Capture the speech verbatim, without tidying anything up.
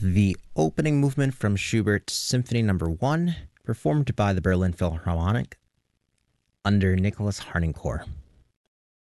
the opening movement from Schubert's Symphony Number one, performed by the Berlin Philharmonic under Nicholas Harnoncourt.